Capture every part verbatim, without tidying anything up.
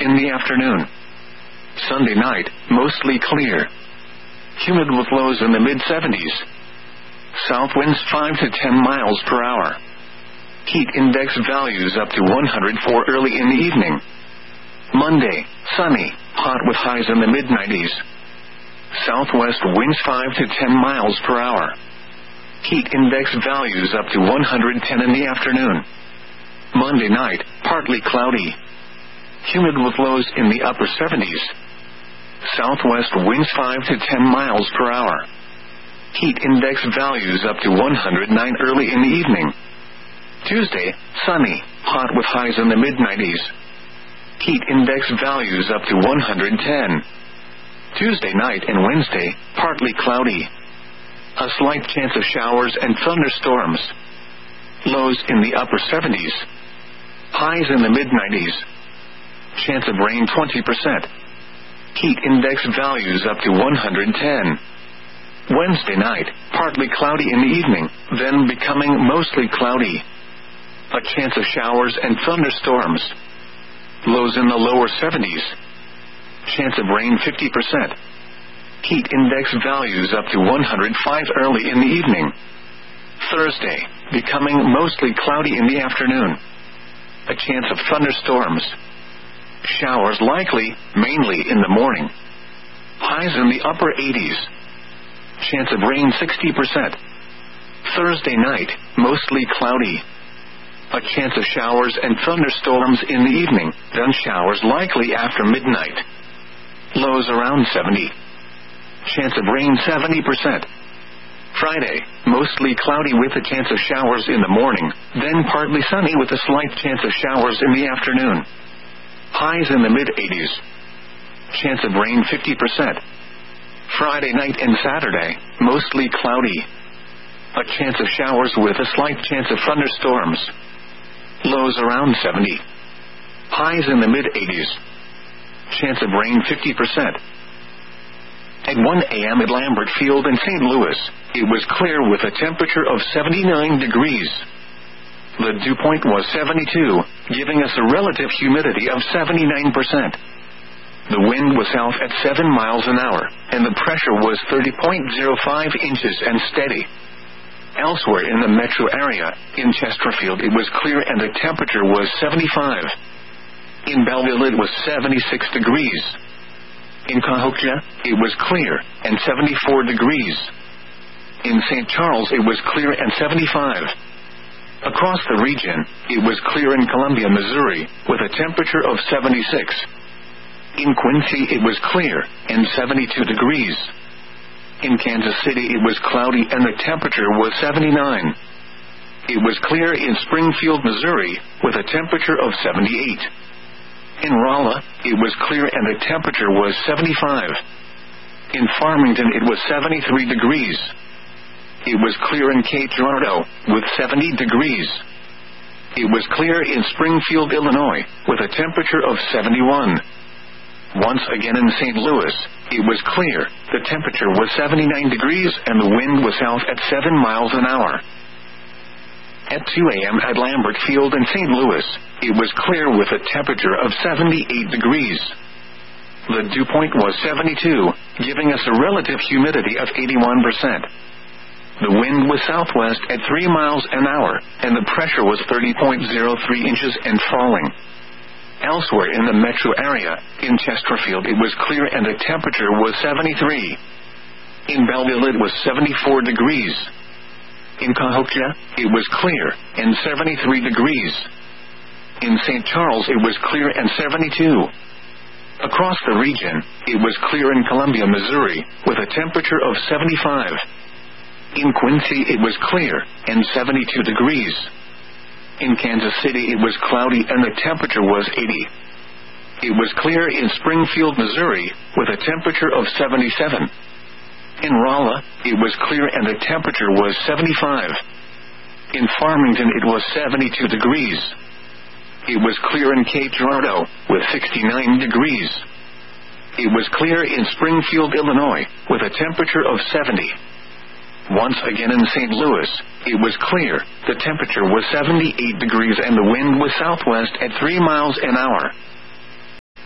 in the afternoon. Sunday night, mostly clear. Humid with lows in the mid seventies. South winds five to ten miles per hour. Heat index values up to one hundred four early in the evening. Monday, sunny, hot with highs in the mid nineties. Southwest winds five to ten miles per hour. Heat index values up to one hundred ten in the afternoon. Monday night, partly cloudy. Humid with lows in the upper seventies. Southwest winds five to ten miles per hour. Heat index values up to one hundred nine early in the evening. Tuesday, sunny, hot with highs in the mid nineties. Heat index values up to one hundred ten. Tuesday night and Wednesday, partly cloudy. A slight chance of showers and thunderstorms. Lows in the upper seventies. Highs in the mid nineties. Chance of rain twenty percent. Heat index values up to one hundred ten. Wednesday night, partly cloudy in the evening, then becoming mostly cloudy. A chance of showers and thunderstorms. Lows in the lower seventies. Chance of rain fifty percent. Heat index values up to one hundred five early in the evening. Thursday, becoming mostly cloudy in the afternoon. A chance of thunderstorms. Showers likely, mainly in the morning. Highs in the upper eighties. Chance of rain sixty percent. Thursday night, mostly cloudy. A chance of showers and thunderstorms in the evening, then showers likely after midnight. Lows around seventy. Chance of rain seventy percent. Friday, mostly cloudy with a chance of showers in the morning, then partly sunny with a slight chance of showers in the afternoon. Highs in the mid eighties. Chance of rain fifty percent. Friday night and Saturday, mostly cloudy. A chance of showers with a slight chance of thunderstorms. Lows around seventy. Highs in the mid eighties. Chance of rain fifty percent. At one a.m. at Lambert Field in Saint Louis, it was clear with a temperature of seventy-nine degrees. The dew point was seventy-two, giving us a relative humidity of seventy-nine percent. The wind was south at seven miles an hour, and the pressure was thirty point zero five inches and steady. Elsewhere in the metro area, in Chesterfield it was clear and the temperature was seventy-five. In Belleville it was seventy-six degrees. In Cahokia, it was clear, and seventy-four degrees. In Saint Charles it was clear and seventy-five. Across the region, it was clear in Columbia, Missouri, with a temperature of seventy-six. In Quincy it was clear, and seventy-two degrees. In Kansas City it was cloudy and the temperature was seventy-nine. It was clear in Springfield, Missouri, with a temperature of seventy-eight. In Rolla, it was clear and the temperature was seventy-five. In Farmington it was seventy-three degrees. It was clear in Cape Girardeau, with seventy degrees. It was clear in Springfield, Illinois, with a temperature of seventy-one. Once again in Saint Louis, it was clear, the temperature was seventy-nine degrees and the wind was south at seven miles an hour. At two a.m. at Lambert Field in Saint Louis, it was clear with a temperature of seventy-eight degrees. The dew point was seventy-two, giving us a relative humidity of eighty-one percent. The wind was southwest at three miles an hour, and the pressure was thirty point zero three inches and falling. Elsewhere in the metro area, in Chesterfield it was clear and the temperature was seventy-three. In Belleville it was seventy-four degrees. In Cahokia, it was clear, and seventy-three degrees. In Saint Charles it was clear and seventy-two. Across the region, it was clear in Columbia, Missouri, with a temperature of seventy-five. In Quincy it was clear, and seventy-two degrees. In Kansas City it was cloudy and the temperature was eighty. It was clear in Springfield, Missouri, with a temperature of seventy-seven. In Rolla, it was clear and the temperature was seventy-five. In Farmington it was seventy-two degrees. It was clear in Cape Girardeau, with sixty-nine degrees. It was clear in Springfield, Illinois, with a temperature of seventy. Once again in Saint Louis, it was clear, the temperature was seventy-eight degrees and the wind was southwest at three miles an hour.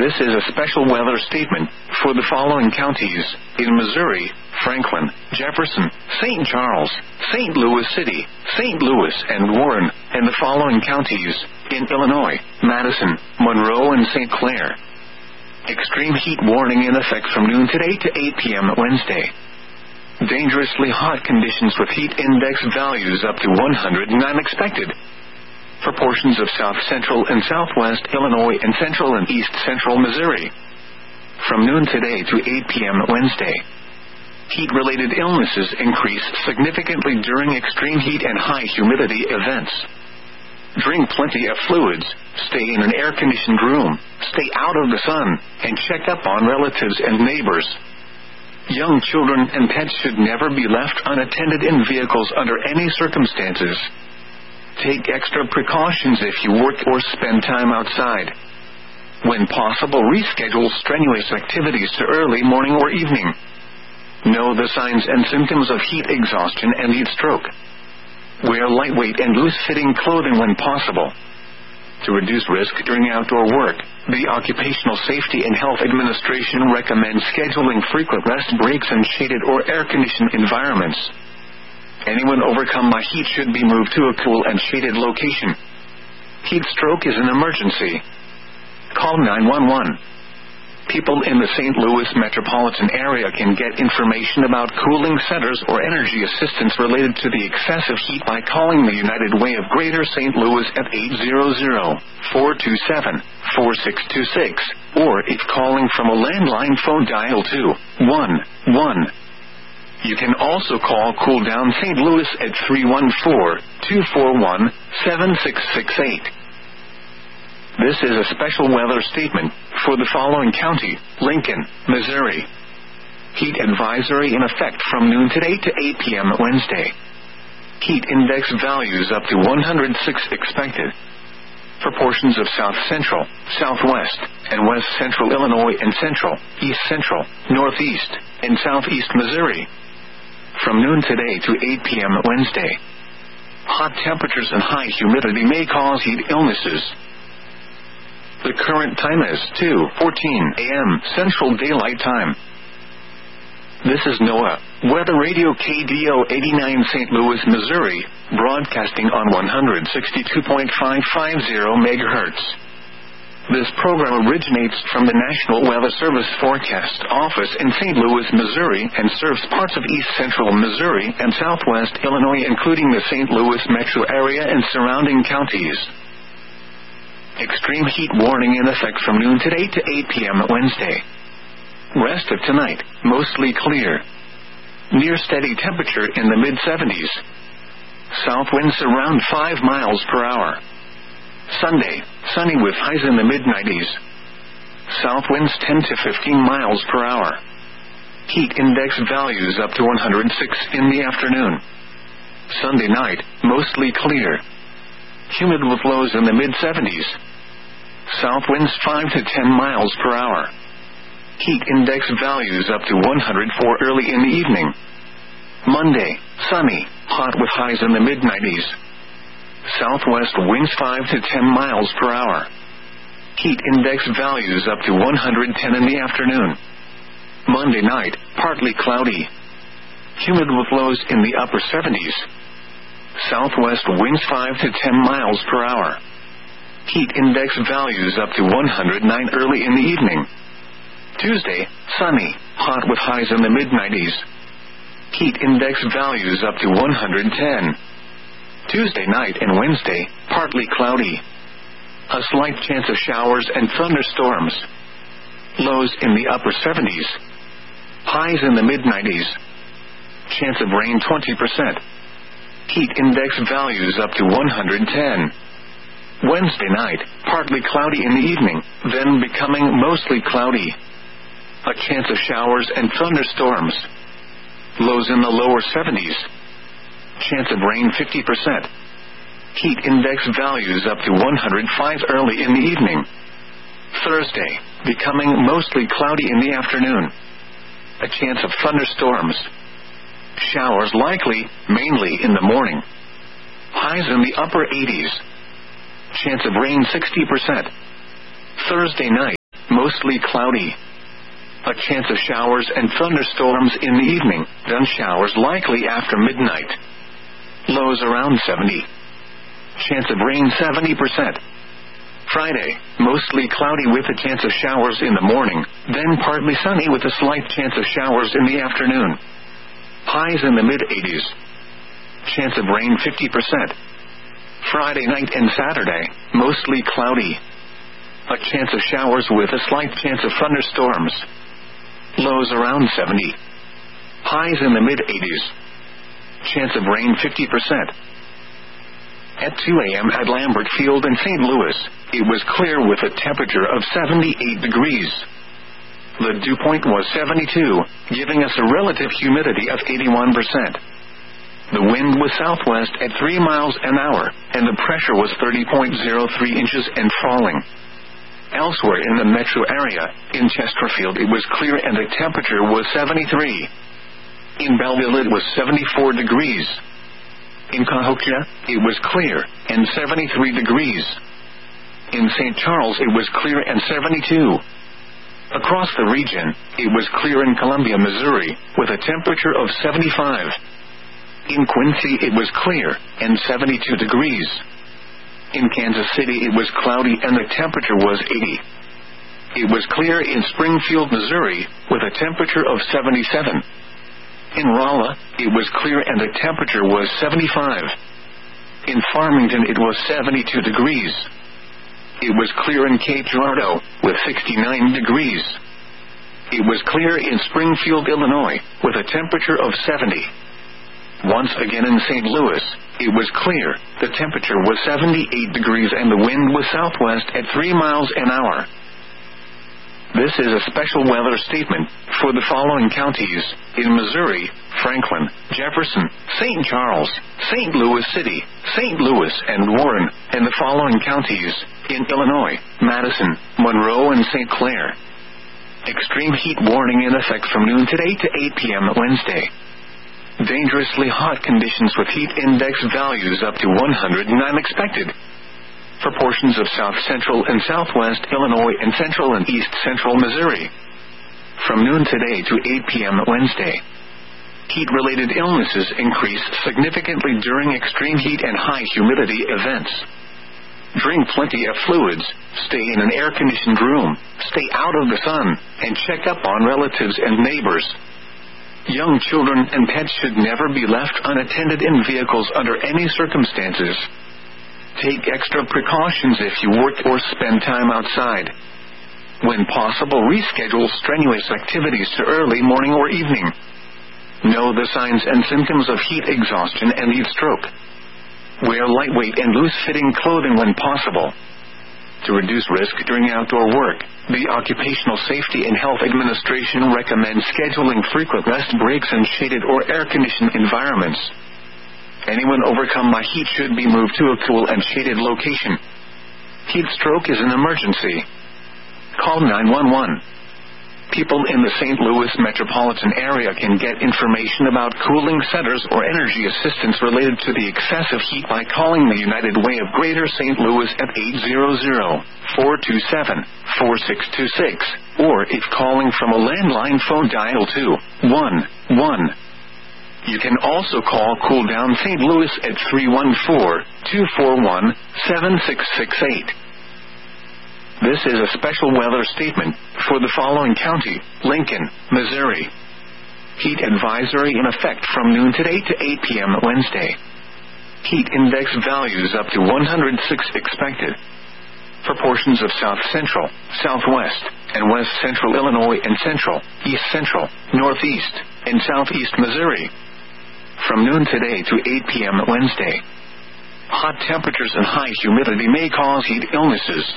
This is a special weather statement for the following counties in Missouri: Franklin, Jefferson, Saint Charles, Saint Louis City, Saint Louis, and Warren, and the following counties in Illinois: Madison, Monroe, and Saint Clair. Extreme heat warning in effect from noon today to eight p.m. Wednesday. Dangerously hot conditions with heat index values up to one hundred nine expected for portions of south central and southwest Illinois and central and east central Missouri. From noon today to eight p.m. Wednesday. Heat-related illnesses increase significantly during extreme heat and high humidity events. Drink plenty of fluids, stay in an air-conditioned room, stay out of the sun, and check up on relatives and neighbors. Young children and pets should never be left unattended in vehicles under any circumstances. Take extra precautions if you work or spend time outside. When possible, reschedule strenuous activities to early morning or evening. Know the signs and symptoms of heat exhaustion and heat stroke. Wear lightweight and loose-fitting clothing when possible. To reduce risk during outdoor work, the Occupational Safety and Health Administration recommends scheduling frequent rest breaks in shaded or air-conditioned environments. Anyone overcome by heat should be moved to a cool and shaded location. Heat stroke is an emergency. Call nine one one. People in the Saint Louis metropolitan area can get information about cooling centers or energy assistance related to the excessive heat by calling the United Way of Greater Saint Louis at eight hundred, four two seven, four six two six, or if calling from a landline phone, dial two one one. You can also call Cool Down Saint Louis at three one four, two four one, seven six six eight. This is a special weather statement for the following county: Lincoln, Missouri. Heat advisory in effect from noon today to eight p.m. Wednesday. Heat index values up to one hundred six expected for portions of south central, southwest, and west central Illinois and central, east central, northeast, and southeast Missouri. From noon today to eight p.m. Wednesday. Hot temperatures and high humidity may cause heat illnesses. The current time is two fourteen a.m. Central Daylight Time. This is NOAA Weather Radio K D O eighty-nine Saint Louis, Missouri, broadcasting on one sixty-two point five five zero megahertz. This program originates from the National Weather Service Forecast Office in Saint Louis, Missouri, and serves parts of east central Missouri and southwest Illinois, including the Saint Louis metro area and surrounding counties. Extreme heat warning in effect from noon today to eight p.m. Wednesday. Rest of tonight, mostly clear. Near steady temperature in the mid seventies. South winds around five miles per hour. Sunday, sunny with highs in the mid nineties. South winds ten to fifteen miles per hour. Heat index values up to one hundred six in the afternoon. Sunday night, mostly clear. Humid with lows in the mid seventies. South winds five to ten miles per hour. Heat index values up to one hundred four early in the evening. Monday, sunny, hot with highs in the mid nineties. Southwest winds five to ten miles per hour. Heat index values up to one hundred ten in the afternoon. Monday night, partly cloudy. Humid with lows in the upper seventies. Southwest winds five to ten miles per hour. Heat index values up to one hundred nine early in the evening. Tuesday, sunny, hot with highs in the mid nineties. Heat index values up to one hundred ten. Tuesday night and Wednesday, partly cloudy. A slight chance of showers and thunderstorms. Lows in the upper seventies. Highs in the mid nineties. Chance of rain twenty percent. Heat index values up to one hundred ten. Wednesday night, partly cloudy in the evening, then becoming mostly cloudy. A chance of showers and thunderstorms. Lows in the lower seventies. Chance of rain fifty percent. Heat index values up to one hundred five early in the evening. Thursday, becoming mostly cloudy in the afternoon. A chance of thunderstorms. Showers likely, mainly in the morning. Highs in the upper eighties. Chance of rain sixty percent. Thursday night, mostly cloudy. A chance of showers and thunderstorms in the evening, then showers likely after midnight. Lows around seventy. Chance of rain seventy percent. Friday, mostly cloudy with a chance of showers in the morning, then partly sunny with a slight chance of showers in the afternoon. Highs in the mid-eighties. Chance of rain fifty percent. Friday night and Saturday, mostly cloudy. A chance of showers with a slight chance of thunderstorms. Lows around seventy. Highs in the mid-eighties. Chance of rain fifty percent. At two a.m. at Lambert Field in Saint Louis, it was clear with a temperature of seventy-eight degrees. The dew point was seventy-two, giving us a relative humidity of eighty-one percent. The wind was southwest at three miles an hour, and the pressure was thirty point zero three inches and falling. Elsewhere in the metro area, in Chesterfield it was clear and the temperature was seventy-three. In Belleville it was seventy-four degrees. In Cahokia, it was clear, and seventy-three degrees. In Saint Charles it was clear and seventy-two. Across the region, it was clear in Columbia, Missouri, with a temperature of seventy-five. In Quincy it was clear, and seventy-two degrees. In Kansas City it was cloudy and the temperature was eighty. It was clear in Springfield, Missouri, with a temperature of seventy-seven. In Rolla, it was clear and the temperature was seventy-five. In Farmington it was seventy-two degrees. It was clear in Cape Girardeau, with sixty-nine degrees. It was clear in Springfield, Illinois, with a temperature of seventy. Once again in Saint Louis, it was clear, the temperature was seventy-eight degrees and the wind was southwest at three miles an hour. This is a special weather statement for the following counties: in Missouri, Franklin, Jefferson, Saint Charles, Saint Louis City, Saint Louis, and Warren, and the following counties: in Illinois, Madison, Monroe, and Saint Clair. Extreme heat warning in effect from noon today to eight p.m. Wednesday. Dangerously hot conditions with heat index values up to one hundred nine expected for portions of south-central and southwest Illinois and central and east-central Missouri. From noon today to eight p.m. Wednesday. Heat-related illnesses increase significantly during extreme heat and high humidity events. Drink plenty of fluids, stay in an air-conditioned room, stay out of the sun, and check up on relatives and neighbors. Young children and pets should never be left unattended in vehicles under any circumstances. Take extra precautions if you work or spend time outside. When possible, reschedule strenuous activities to early morning or evening. Know the signs and symptoms of heat exhaustion and heat stroke. Wear lightweight and loose-fitting clothing when possible. To reduce risk during outdoor work, the Occupational Safety and Health Administration recommends scheduling frequent rest breaks in shaded or air-conditioned environments. Anyone overcome by heat should be moved to a cool and shaded location. Heat stroke is an emergency. Call nine one one. People in the Saint Louis metropolitan area can get information about cooling centers or energy assistance related to the excessive heat by calling the United Way of Greater Saint Louis at eight hundred, four two seven, four six two six, or if calling from a landline phone, dial two one one. You can also call Cool Down Saint Louis at three one four, two four one, seven six six eight. This is a special weather statement for the following county: Lincoln, Missouri. Heat advisory in effect from noon today to eight p.m. Wednesday. Heat index values up to one hundred six expected for portions of south central, southwest, and west central Illinois and central, east central, northeast, and southeast Missouri. From noon today to eight p.m. Wednesday. Hot temperatures and high humidity may cause heat illnesses.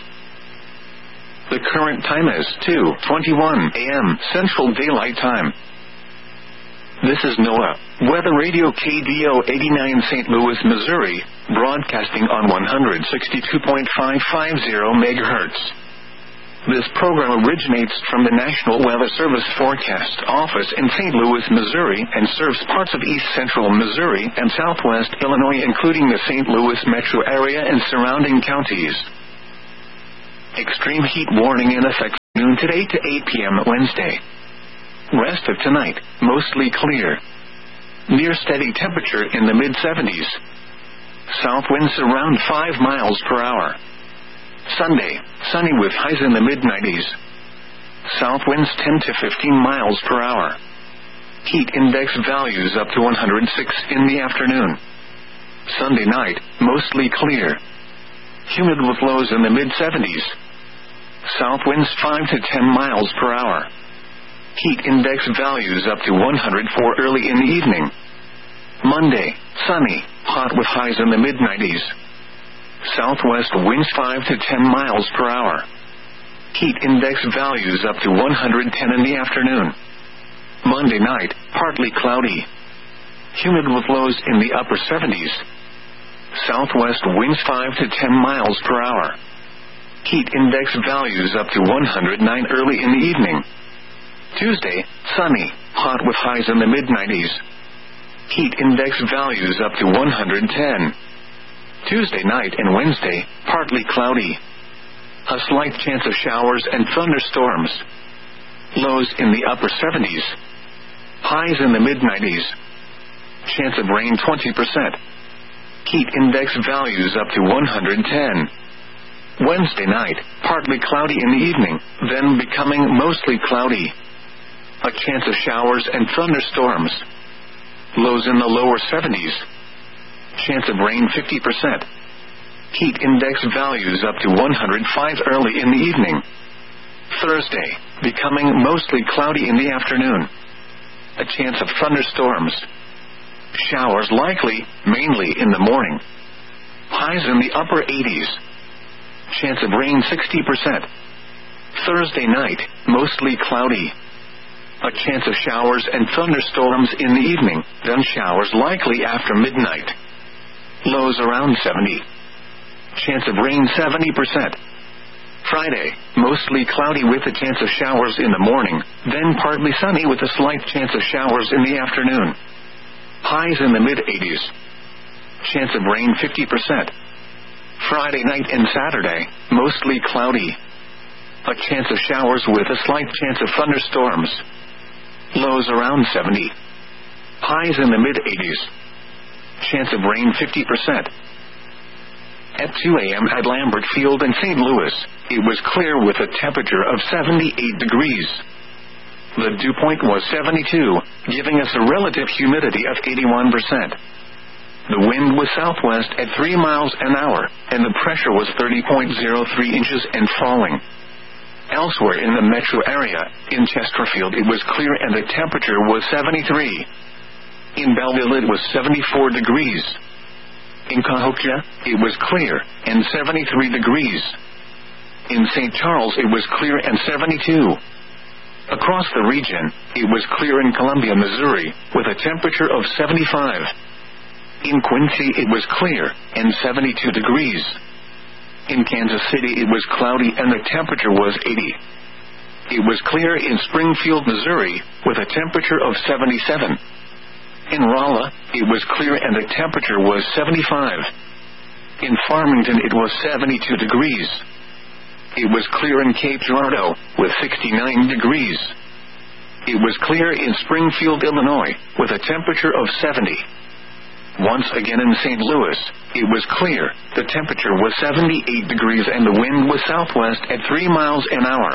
The current time is two twenty-one a.m. Central Daylight Time. This is NOAA Weather Radio K D O eighty-nine Saint Louis, Missouri, broadcasting on one sixty-two point five five zero megahertz. This program originates from the National Weather Service Forecast Office in Saint Louis, Missouri, and serves parts of east central Missouri and southwest Illinois, including the Saint Louis metro area and surrounding counties. Extreme heat warning in effect noon noon today to eight p.m. Wednesday. Rest of tonight, mostly clear. Near steady temperature in the mid seventies. South winds around five miles per hour. Sunday, sunny with highs in the mid nineties. South winds ten to fifteen miles per hour. Heat index values up to one hundred six in the afternoon. Sunday night, mostly clear. Humid with lows in the mid seventies. South winds five to ten miles per hour. Heat index values up to one hundred four early in the evening. Monday, sunny, hot with highs in the mid nineties. Southwest winds five to ten miles per hour. Heat index values up to one hundred ten in the afternoon. Monday night, partly cloudy. Humid with lows in the upper seventies. Southwest winds five to ten miles per hour. Heat index values up to one hundred nine early in the evening. Tuesday, sunny, hot with highs in the mid nineties. Heat index values up to one hundred ten. Tuesday night and Wednesday, partly cloudy. A slight chance of showers and thunderstorms. Lows in the upper seventies. Highs in the mid nineties. Chance of rain twenty percent. Heat index values up to one hundred ten. Wednesday night, partly cloudy in the evening, then becoming mostly cloudy. A chance of showers and thunderstorms. Lows in the lower seventies. Chance of rain fifty percent. Heat index values up to one hundred five early in the evening. Thursday, becoming mostly cloudy in the afternoon. A chance of thunderstorms. Showers likely, mainly in the morning. Highs in the upper eighties. Chance of rain sixty percent. Thursday night, mostly cloudy. A chance of showers and thunderstorms in the evening, then showers likely after midnight. Lows around seventy. Chance of rain seventy percent. Friday, mostly cloudy with a chance of showers in the morning, then partly sunny with a slight chance of showers in the afternoon. Highs in the mid eighties. Chance of rain fifty percent. Friday night and Saturday, mostly cloudy. A chance of showers with a slight chance of thunderstorms. Lows around seventy. Highs in the mid eighties. Chance of rain fifty percent. At two a.m. at Lambert Field in Saint Louis, it was clear with a temperature of seventy-eight degrees. The dew point was seventy-two, giving us a relative humidity of eighty-one percent. The wind was southwest at three miles an hour, and the pressure was thirty point zero three inches and falling. Elsewhere in the metro area, in Chesterfield it was clear and the temperature was seventy-three. In Belleville it was seventy-four degrees. In Cahokia, it was clear, and seventy-three degrees. In Saint Charles it was clear and seventy-two. Across the region, it was clear in Columbia, Missouri, with a temperature of seventy-five. In Quincy it was clear, and seventy-two degrees. In Kansas City it was cloudy and the temperature was eighty. It was clear in Springfield, Missouri, with a temperature of seventy-seven. In Rolla, it was clear and the temperature was seventy-five. In Farmington it was seventy-two degrees. It was clear in Cape Girardeau, with sixty-nine degrees. It was clear in Springfield, Illinois, with a temperature of seventy. Once again in Saint Louis, it was clear, the temperature was seventy-eight degrees and the wind was southwest at three miles an hour.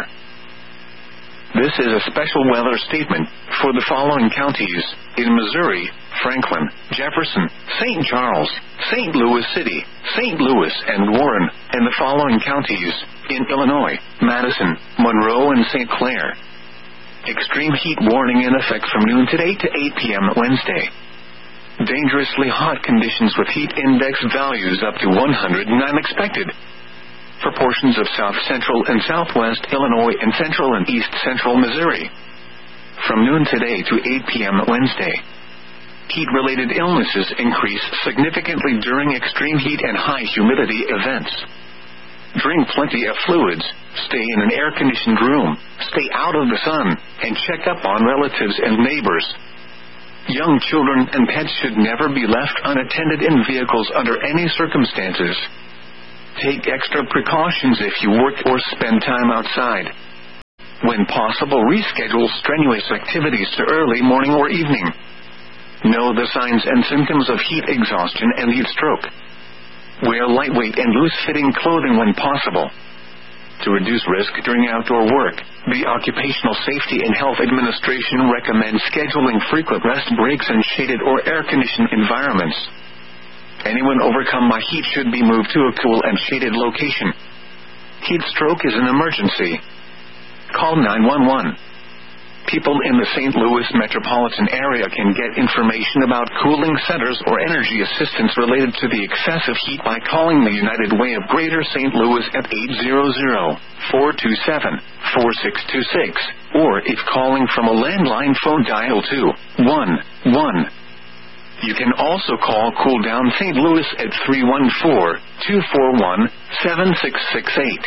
This is a special weather statement for the following counties: in Missouri, Franklin, Jefferson, Saint Charles, Saint Louis City, Saint Louis and Warren, and the following counties: in Illinois, Madison, Monroe and Saint Clair. Extreme heat warning in effect from noon today to eight p.m. Wednesday. Dangerously hot conditions with heat index values up to one hundred nine expected for portions of south central and southwest Illinois and central and east central Missouri. From noon today to eight p.m. Wednesday. Heat-related illnesses increase significantly during extreme heat and high humidity events. Drink plenty of fluids, stay in an air-conditioned room, stay out of the sun, and check up on relatives and neighbors. Young children and pets should never be left unattended in vehicles under any circumstances. Take extra precautions if you work or spend time outside. When possible, reschedule strenuous activities to early morning or evening. Know the signs and symptoms of heat exhaustion and heat stroke. Wear lightweight and loose-fitting clothing when possible. To reduce risk during outdoor work, the Occupational Safety and Health Administration recommends scheduling frequent rest breaks in shaded or air-conditioned environments. Anyone overcome by heat should be moved to a cool and shaded location. Heat stroke is an emergency. Call nine one one. People in the Saint Louis metropolitan area can get information about cooling centers or energy assistance related to the excessive heat by calling the United Way of Greater Saint Louis at eight hundred, four two seven, four six two six, or if calling from a landline phone, dial two one one. You can also call Cool Down Saint Louis at three one four, two four one, seven six six eight.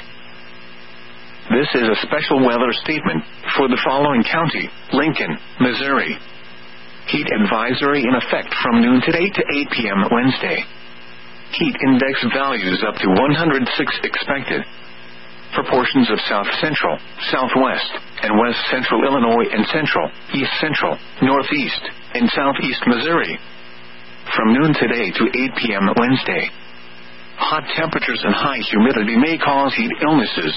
This is a special weather statement for the following county: Lincoln, Missouri. Heat advisory in effect from noon today to eight p.m. Wednesday. Heat index values up to one hundred six expected. For portions of South Central, Southwest, and West Central Illinois and Central, East Central, Northeast, and Southeast Missouri. From noon today to eight p.m. Wednesday. Hot temperatures and high humidity may cause heat illnesses.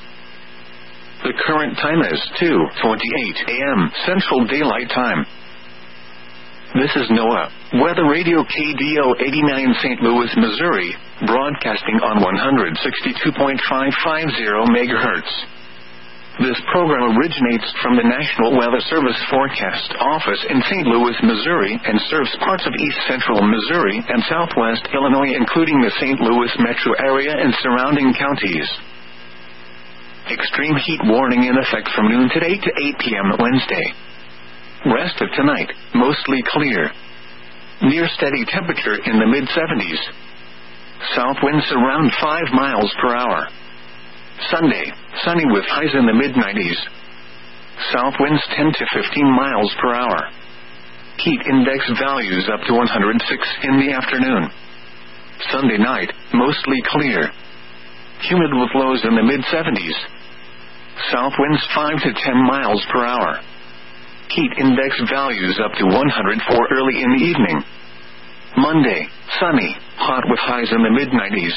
The current time is two twenty-eight a.m. Central Daylight Time. This is NOAA Weather Radio K D O eighty-nine Saint Louis, Missouri, broadcasting on one sixty-two point five five zero megahertz. This program originates from the National Weather Service Forecast Office in Saint Louis, Missouri, and serves parts of East Central Missouri and Southwest Illinois, including the Saint Louis metro area and surrounding counties. Extreme heat warning in effect from noon today to eight p.m. Wednesday. Rest of tonight, mostly clear. Near steady temperature in the mid seventies. South winds around five miles per hour. Sunday, sunny with highs in the mid nineties. South winds ten to fifteen miles per hour. Heat index values up to one hundred six in the afternoon. Sunday night, mostly clear. Humid with lows in the mid seventies. South winds five to ten miles per hour. Heat index values up to one hundred four early in the evening. Monday, sunny, hot with highs in the mid nineties.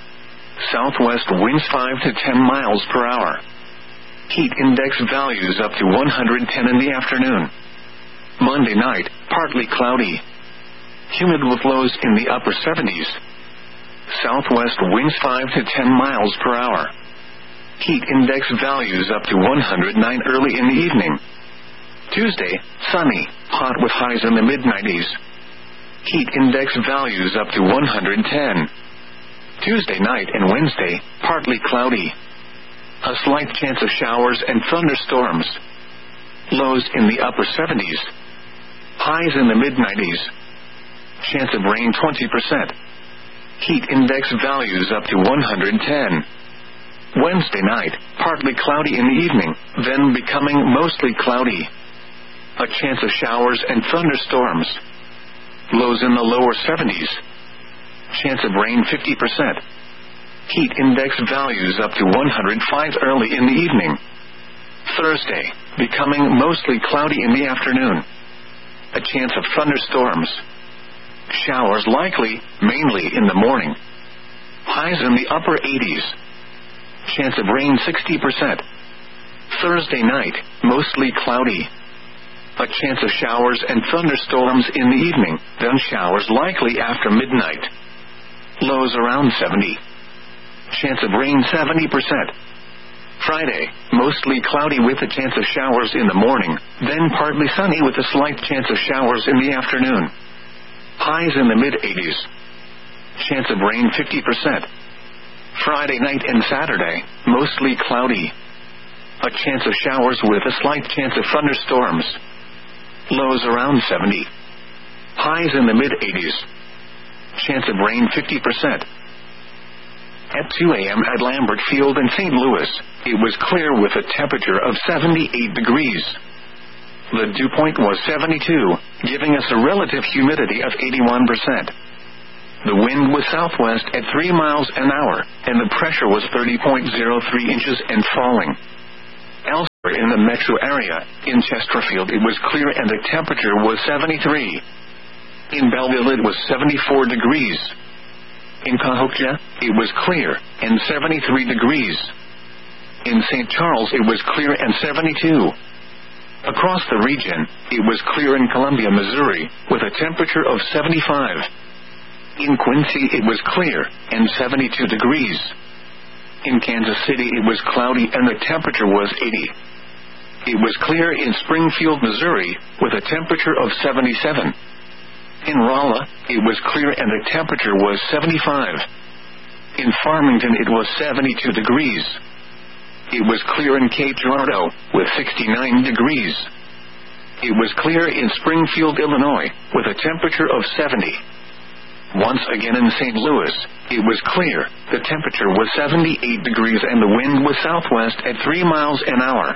Southwest winds five to ten miles per hour. Heat index values up to one hundred ten in the afternoon. Monday night, partly cloudy. Humid with lows in the upper seventies. Southwest winds five to ten miles per hour. Heat index values up to one hundred nine early in the evening. Tuesday, sunny, hot with highs in the mid nineties. Heat index values up to one hundred ten. Tuesday night and Wednesday, partly cloudy. A slight chance of showers and thunderstorms. Lows in the upper seventies. Highs in the mid nineties. Chance of rain twenty percent. Heat index values up to one hundred ten. Wednesday night, partly cloudy in the evening, then becoming mostly cloudy. A chance of showers and thunderstorms. Lows in the lower seventies. Chance of rain fifty percent. Heat index values up to one hundred five early in the evening. Thursday, becoming mostly cloudy in the afternoon. A chance of thunderstorms. Showers likely, mainly in the morning. Highs in the upper eighties. Chance of rain sixty percent. Thursday night, mostly cloudy. A chance of showers and thunderstorms in the evening, then showers likely after midnight. Lows around seventy. Chance of rain seventy percent. Friday, mostly cloudy with a chance of showers in the morning, then partly sunny with a slight chance of showers in the afternoon. Highs in the mid eighties. Chance of rain fifty percent. Friday night and Saturday, mostly cloudy. A chance of showers with a slight chance of thunderstorms. Lows around seventy. Highs in the mid eighties. Chance of rain fifty percent. At two a.m. at Lambert Field in Saint Louis, it was clear with a temperature of seventy-eight degrees. The dew point was seventy-two, giving us a relative humidity of eighty-one percent. The wind was southwest at three miles an hour, and the pressure was thirty point zero three inches and falling. Elsewhere in the metro area. In Chesterfield it was clear and the temperature was seventy-three. In Belleville it was seventy-four degrees. In Cahokia, it was clear, and seventy-three degrees. In Saint Charles it was clear and seventy-two. Across the region, it was clear in Columbia, Missouri, with a temperature of seventy-five. In Quincy it was clear, and seventy-two degrees. In Kansas City it was cloudy and the temperature was eighty. It was clear in Springfield, Missouri, with a temperature of seventy-seven. In Rolla, it was clear and the temperature was seventy-five. In Farmington it was seventy-two degrees. It was clear in Cape Girardeau, with sixty-nine degrees. It was clear in Springfield, Illinois, with a temperature of seventy. Once again in Saint Louis, it was clear, the temperature was seventy-eight degrees and the wind was southwest at three miles an hour.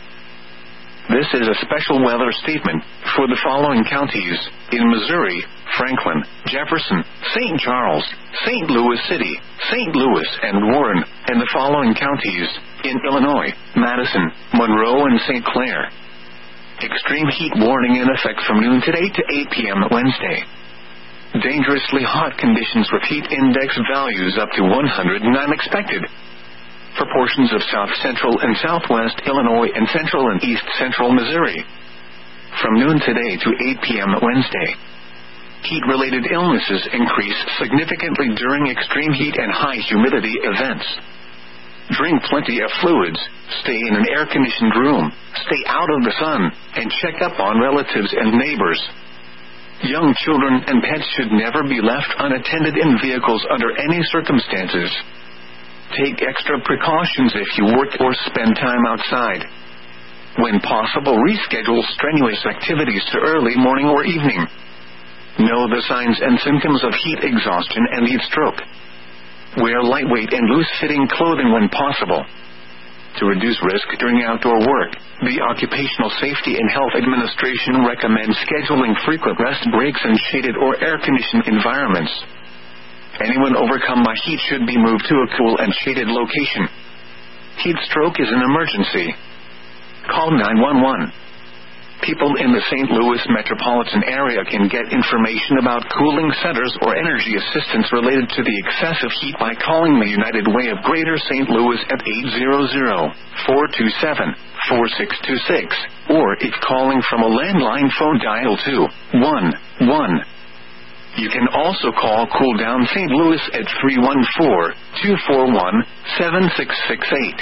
This is a special weather statement for the following counties: in Missouri, Franklin, Jefferson, Saint Charles, Saint Louis City, Saint Louis and Warren, and the following counties: in Illinois, Madison, Monroe and Saint Clair. Extreme heat warning in effect from noon today to eight p.m. Wednesday. Dangerously hot conditions with heat index values up to one hundred nine expected for portions of south central and southwest Illinois and central and east central Missouri. From noon today to eight p.m. Wednesday. Heat-related illnesses increase significantly during extreme heat and high humidity events. Drink plenty of fluids, stay in an air-conditioned room, stay out of the sun, and check up on relatives and neighbors. Young children and pets should never be left unattended in vehicles under any circumstances. Take extra precautions if you work or spend time outside. When possible, reschedule strenuous activities to early morning or evening. Know the signs and symptoms of heat exhaustion and heat stroke. Wear lightweight and loose-fitting clothing when possible. To reduce risk during outdoor work, the Occupational Safety and Health Administration recommends scheduling frequent rest breaks in shaded or air-conditioned environments. Anyone overcome by heat should be moved to a cool and shaded location. Heat stroke is an emergency. Call nine one one. People in the Saint Louis metropolitan area can get information about cooling centers or energy assistance related to the excessive heat by calling the United Way of Greater Saint Louis at eight hundred, four two seven, four six two six, or if calling from a landline phone, dial two one one. You can also call Cool Down Saint Louis at three one four, two four one, seven six six eight.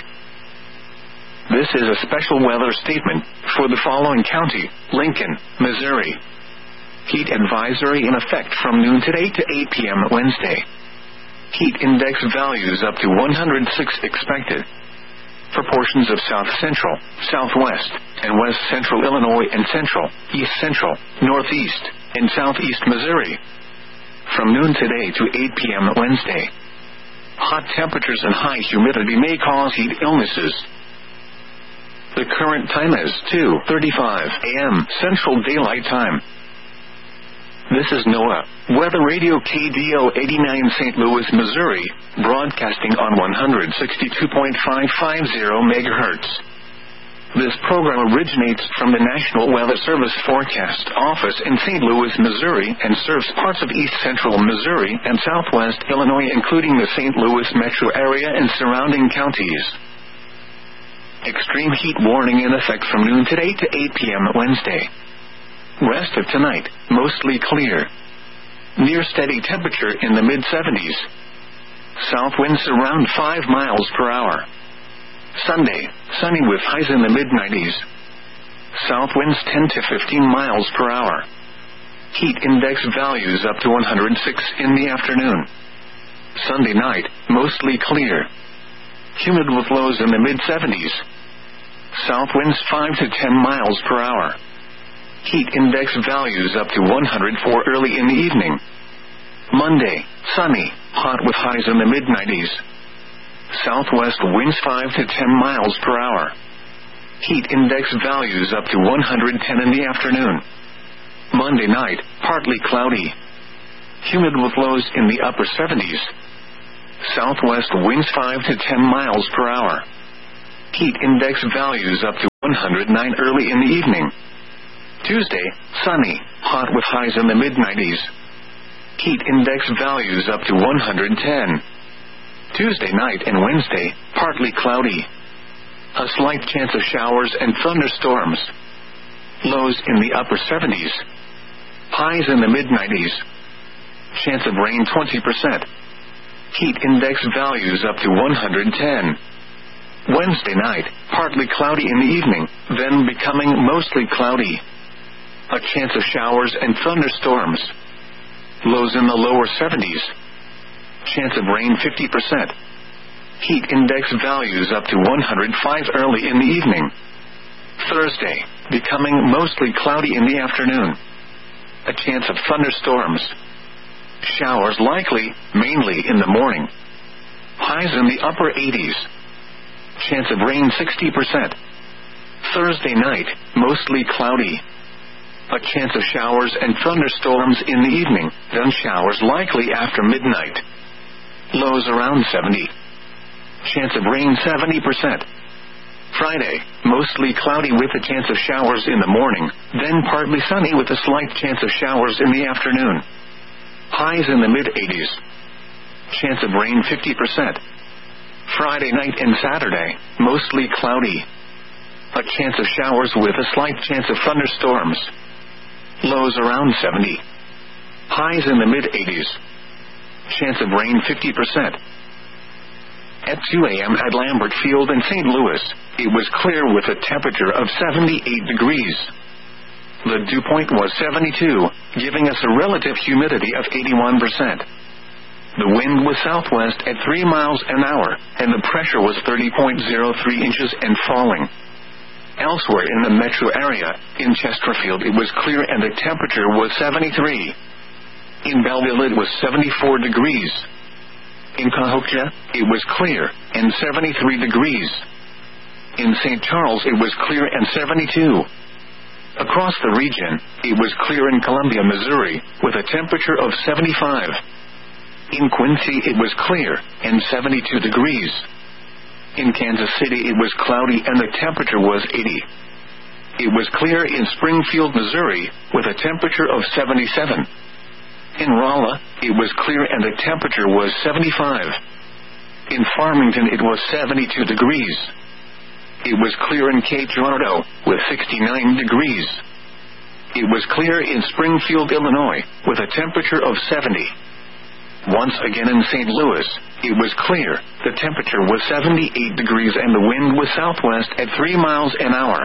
This is a special weather statement for the following county: Lincoln, Missouri. Heat advisory in effect from noon today to eight p.m. Wednesday. Heat index values up to one hundred six expected for portions of south central, southwest, and west central Illinois and central, east central, northeast, and southeast Missouri. From noon today to eight p.m. Wednesday. Hot temperatures and high humidity may cause heat illnesses. The current time is two thirty-five a.m. Central Daylight Time. This is NOAA Weather Radio K D O eighty-nine Saint Louis, Missouri, broadcasting on one hundred sixty-two point five five zero megahertz. This program originates from the National Weather Service Forecast Office in Saint Louis, Missouri, and serves parts of east central Missouri and southwest Illinois, including the Saint Louis metro area and surrounding counties. Extreme heat warning in effect from noon today to eight p.m. Wednesday. Rest of tonight, mostly clear. Near steady temperature in the mid seventies. South winds around five miles per hour. Sunday, sunny with highs in the mid nineties. South winds ten to fifteen miles per hour. Heat index values up to one hundred six in the afternoon. Sunday night, mostly clear. Humid with lows in the mid seventies. South winds five to ten miles per hour. Heat index values up to one hundred four early in the evening. Monday, sunny, hot with highs in the mid nineties. Southwest winds five to ten miles per hour. Heat index values up to one hundred ten in the afternoon. Monday night, partly cloudy. Humid with lows in the upper seventies. Southwest winds five to ten miles per hour. Heat index values up to one hundred nine early in the evening. Tuesday, sunny, hot with highs in the mid nineties. Heat index values up to one hundred ten. Tuesday night and Wednesday, partly cloudy. A slight chance of showers and thunderstorms. Lows in the upper seventies. Highs in the mid nineties. Chance of rain twenty percent. Heat index values up to one hundred ten. Wednesday night, partly cloudy in the evening, then becoming mostly cloudy. A chance of showers and thunderstorms. Lows in the lower seventies. Chance of rain fifty percent. Heat index values up to one hundred five early in the evening. Thursday, becoming mostly cloudy in the afternoon. A chance of thunderstorms. Showers likely, mainly in the morning. Highs in the upper eighties. Chance of rain sixty percent. Thursday night, mostly cloudy. A chance of showers and thunderstorms in the evening, then showers likely after midnight. Lows around seventy. Chance of rain seventy percent. Friday, mostly cloudy with a chance of showers in the morning, then partly sunny with a slight chance of showers in the afternoon. Highs in the mid eighties. Chance of rain fifty percent. Friday night and Saturday, mostly cloudy. A chance of showers with a slight chance of thunderstorms. Lows around seventy. Highs in the mid eighties. Chance of rain fifty percent. At two a.m. at Lambert Field in Saint Louis, it was clear with a temperature of seventy-eight degrees. The dew point was seventy-two, giving us a relative humidity of eighty-one percent. The wind was southwest at three miles an hour, and the pressure was thirty point zero three inches and falling. Elsewhere in the metro area, in Chesterfield it was clear and the temperature was seventy-three. In Belleville it was seventy-four degrees. In Cahokia, it was clear, and seventy-three degrees. In Saint Charles it was clear and seventy-two. Across the region, it was clear in Columbia, Missouri, with a temperature of seventy-five. In Quincy it was clear, and seventy-two degrees. In Kansas City it was cloudy and the temperature was eighty. It was clear in Springfield, Missouri, with a temperature of seventy-seven. In Rolla, it was clear and the temperature was seventy-five. In Farmington it was seventy-two degrees. It was clear in Cape Girardeau, with sixty-nine degrees. It was clear in Springfield, Illinois, with a temperature of seventy. Once again in Saint Louis, it was clear, the temperature was seventy-eight degrees and the wind was southwest at three miles an hour.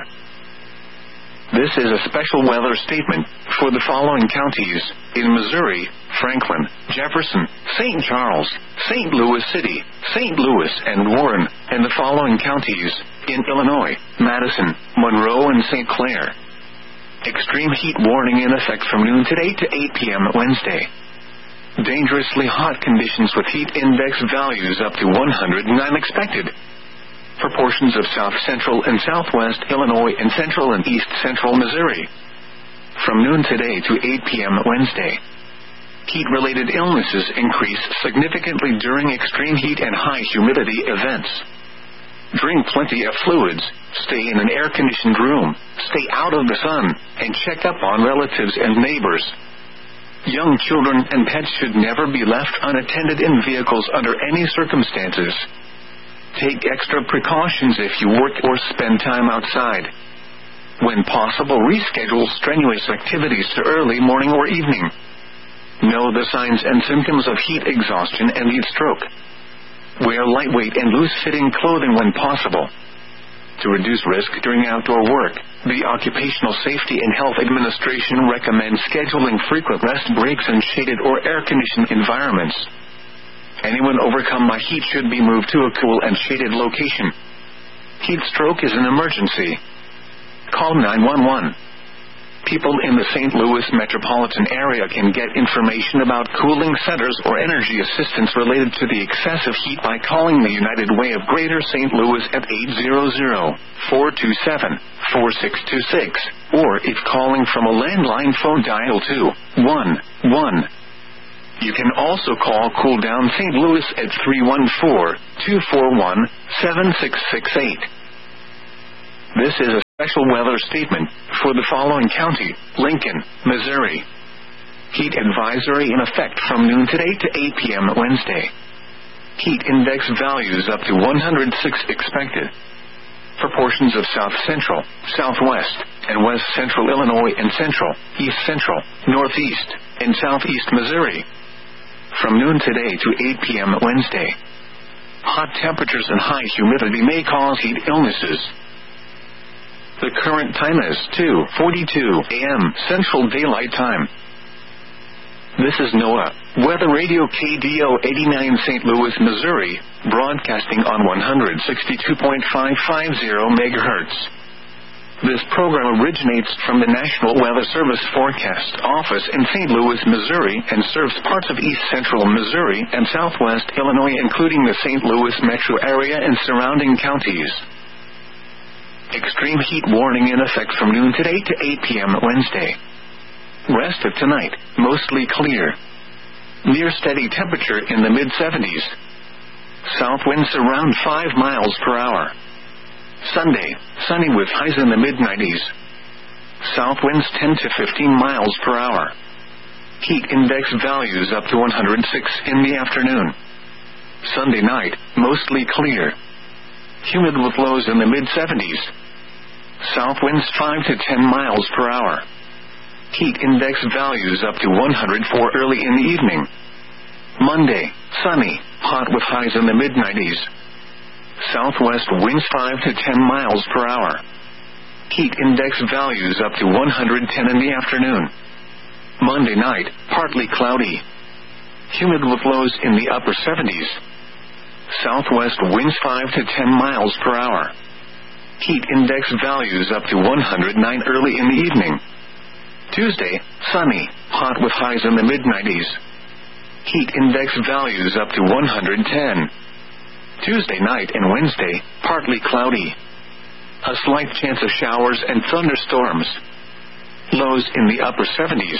This is a special weather statement for the following counties: in Missouri, Franklin, Jefferson, Saint Charles, Saint Louis City, Saint Louis, and Warren, and the following counties: in Illinois, Madison, Monroe, and Saint Clair. Extreme heat warning in effect from noon today to eight p.m. Wednesday. Dangerously hot conditions with heat index values up to one hundred nine expected. For portions of south central and southwest Illinois and central and east central Missouri. From noon today to eight p.m. Wednesday. Heat-related illnesses increase significantly during extreme heat and high humidity events. Drink plenty of fluids, stay in an air-conditioned room, stay out of the sun, and check up on relatives and neighbors. Young children and pets should never be left unattended in vehicles under any circumstances. Take extra precautions if you work or spend time outside. When possible, reschedule strenuous activities to early morning or evening. Know the signs and symptoms of heat exhaustion and heat stroke. Wear lightweight and loose-fitting clothing when possible. To reduce risk during outdoor work, the Occupational Safety and Health Administration recommends scheduling frequent rest breaks in shaded or air-conditioned environments. Anyone overcome by heat should be moved to a cool and shaded location. Heat stroke is an emergency. Call nine one one. People in the Saint Louis metropolitan area can get information about cooling centers or energy assistance related to the excessive heat by calling the United Way of Greater Saint Louis at eight hundred, four two seven, four six two six, or if calling from a landline phone, dial two one one. You can also call Cool Down Saint Louis at three one four, two four one, seven six six eight. This is a Special weather statement for the following county: Lincoln, Missouri. Heat advisory in effect from noon today to eight p.m. Wednesday. Heat index values up to one hundred six expected. For portions of south central, southwest, and west central Illinois and central, east central, northeast, and southeast Missouri. From noon today to eight p.m. Wednesday. Hot temperatures and high humidity may cause heat illnesses. The current time is two forty-two a.m. Central Daylight Time. This is NOAA Weather Radio K D O eighty-nine Saint Louis, Missouri, broadcasting on one sixty-two point five five zero megahertz. This program originates from the National Weather Service Forecast Office in Saint Louis, Missouri, and serves parts of east central Missouri and southwest Illinois, including the Saint Louis metro area and surrounding counties. Extreme heat warning in effect from noon today to eight p.m. Wednesday. Rest of tonight, mostly clear. Near steady temperature in the mid seventies. South winds around five miles per hour. Sunday, sunny with highs in the mid nineties. South winds ten to fifteen miles per hour. Heat index values up to one hundred six in the afternoon. Sunday night, mostly clear. Humid with lows in the mid seventies. South winds five to ten miles per hour. Heat index values up to one hundred four early in the evening. Monday, sunny, hot with highs in the mid nineties. Southwest winds five to ten miles per hour. Heat index values up to one hundred ten in the afternoon. Monday night, partly cloudy. Humid with lows in the upper seventies. Southwest winds five to ten miles per hour. Heat index values up to one hundred nine early in the evening. Tuesday, sunny, hot with highs in the mid nineties. Heat index values up to one hundred ten. Tuesday night and Wednesday, partly cloudy. A slight chance of showers and thunderstorms. Lows in the upper seventies.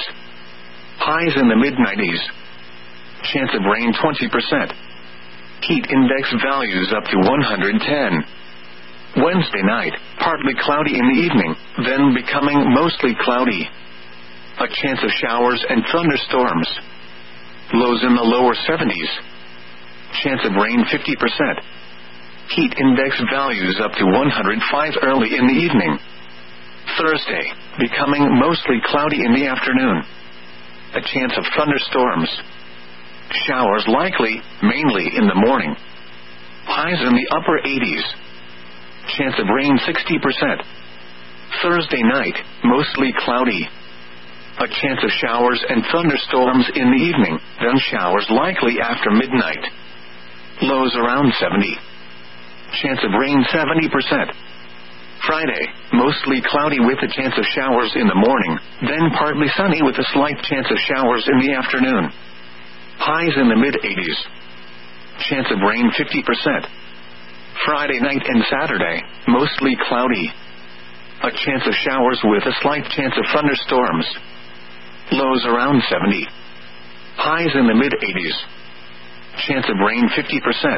Highs in the mid nineties. Chance of rain twenty percent. Heat index values up to one hundred ten. Wednesday night, partly cloudy in the evening, then becoming mostly cloudy. A chance of showers and thunderstorms. Lows in the lower seventies. Chance of rain fifty percent. Heat index values up to one hundred five early in the evening. Thursday, becoming mostly cloudy in the afternoon. A chance of thunderstorms. Showers likely, mainly in the morning. Highs in the upper eighties. Chance of rain sixty percent. Thursday night, mostly cloudy. A chance of showers and thunderstorms in the evening, then showers likely after midnight. Lows around seventy. Chance of rain seventy percent. Friday, mostly cloudy with a chance of showers in the morning, then partly sunny with a slight chance of showers in the afternoon. Highs in the mid eighties. Chance of rain fifty percent. Friday night and Saturday, mostly cloudy. A chance of showers with a slight chance of thunderstorms. Lows around seventy. Highs in the mid eighties. Chance of rain fifty percent.